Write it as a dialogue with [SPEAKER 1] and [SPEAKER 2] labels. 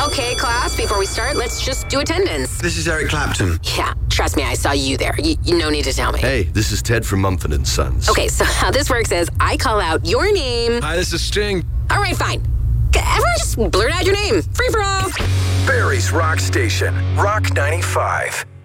[SPEAKER 1] Okay, class, before we start, let's just do attendance.
[SPEAKER 2] This is Eric Clapton.
[SPEAKER 1] Yeah, trust me, I saw you there. You no need to tell me.
[SPEAKER 3] Hey, this is Ted from Mumford & Sons.
[SPEAKER 1] Okay, so how this works is I call out your name.
[SPEAKER 4] Hi, this is Sting.
[SPEAKER 1] All right, fine. Everyone just blurt out your name. Free for all.
[SPEAKER 5] Barry's Rock Station, Rock 95.